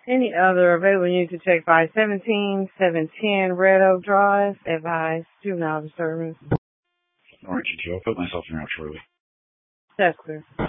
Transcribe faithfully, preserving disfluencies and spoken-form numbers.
Any other available unit to check five seventeen, seven ten Red Oak Drive. Advise juvenile disturbance. All right, G T O. I'll put myself in route shortly. Chester.